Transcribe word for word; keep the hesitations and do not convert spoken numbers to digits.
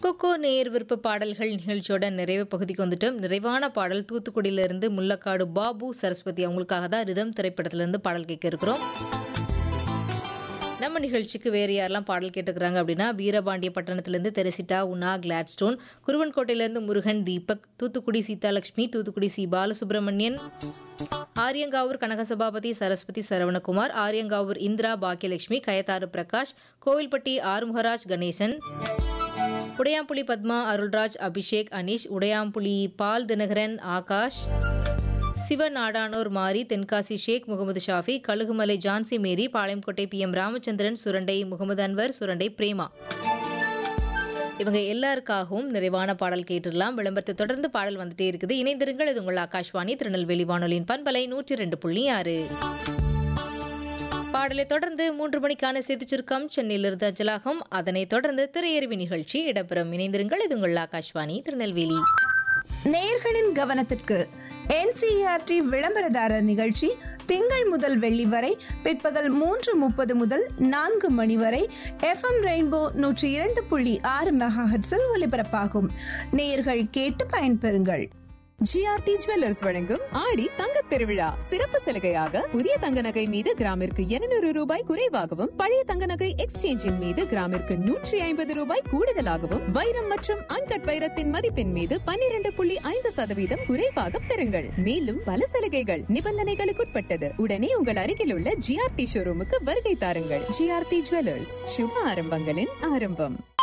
கொக்கோ நேர் விருப்ப பாடல்கள் நிகழ்ச்சியோட நிறைவு பகுதிக்கு வந்துட்டோம். நிறைவான பாடல் தூத்துக்குடியிலிருந்து முல்லக்காடு பாபு சரஸ்வதி அவங்களுக்காக தான் ரிதம் திரைப்படத்திலிருந்து பாடல் கேட்க இருக்கிறோம். நம்ம நிகழ்ச்சிக்கு வேறு யாரெல்லாம் பாடல் கேட்டுக்கிறாங்க அப்படின்னா, வீரபாண்டிய பட்டணத்திலேருந்து தெரசிட்டா, உனா, கிளாட்ஸ்டோன், குருவன்கோட்டையிலேருந்து முருகன், தீபக், தூத்துக்குடி சீதாலட்சுமி, தூத்துக்குடி சி பாலசுப்ரமணியன், ஆரியங்காவூர் கனகசபாபதி, சரஸ்வதி சரவணகுமார், ஆரியங்காவூர் இந்திரா, பாக்கியலட்சுமி, கயத்தாறு பிரகாஷ், கோவில்பட்டி ஆறுமுகராஜ் கணேசன், உடையாம்புலி பத்மா, அருள்ராஜ், அபிஷேக், அனீஷ், உடையாம்புலி பால் தினகரன், ஆகாஷ், சிவநாடானோர் மாரி, தென்காசி ஷேக் முகமது ஷாஃபி, கழுகுமலை ஜான்சி மேரி, பாளையங்கோட்டை பி எம் ராமச்சந்திரன், சுரண்டை முகமது அன்வர், சுரண்டை பிரேமா, இவங்க எல்லாருக்காகவும் நிறைவான பாடல் கேட்டுடலாம். விளம்பரத்தை தொடர்ந்து பாடல் வந்துட்டே இருக்குது. இணைந்திருங்கள். இது உங்கள் ஆகாஷ்வாணி திருநெல்வேலி வானொலியின் பண்பலை நூற்றி ரெண்டு புள்ளி ஆறு. பாடலை தொடர்ந்து மூன்று மணிக்கான செய்திச் சுருக்கம் சென்னையிலிருந்து அஞ்சலாகும். அதனைத் தொடர்ந்து திரையறிவி நிகழ்ச்சி இடம்பெறும். இணைந்திருங்கள். இது உங்கள் ஆகாஷ்வாணி திருநெல்வேலி. நேயர்களின் கவனத்திற்கு என்சிஇஆர்டி விளம்பரதாரர் நிகழ்ச்சி திங்கள் முதல் வெள்ளி வரை பிற்பகல் மூன்று முப்பது முதல் நான்கு மணி வரை எஃப்எம் ரெயின்போ நூற்றி இரண்டு புள்ளி ஆறு மெகாஹெர்ட்ஸில் ஒலிபரப்பாகும். நேயர்கள் கேட்டு பயன்பெறுங்கள். ஜிஆர்டி ஜுவல்லர்ஸ் வழங்கும் ஆடி தங்க திருவிழா சிறப்பு சலுகையாக புதிய தங்க நகை மீது கிராமிற்கு இருநூறு ரூபாய் குறைவாகவும், பழைய தங்க நகை எக்ஸ்சேஞ்சின் மீது கிராமிற்கு நூற்றி ஐம்பது ரூபாய் கூடுதலாகவும், வைரம் மற்றும் அன்கட் வைரத்தின் மதிப்பின் மீது பன்னிரண்டு புள்ளி ஐந்து சதவீதம் குறைவாக பெறுங்கள். மேலும் பல சலுகைகள் நிபந்தனைகளுக்குட்பட்டது. உடனே உங்கள் அருகில் உள்ள ஜிஆர்டி ஷோரூமுக்கு வருகை தாருங்கள். ஜிஆர்டி ஜுவல்லர்ஸ், சுப ஆரம்பங்களின் ஆரம்பம்.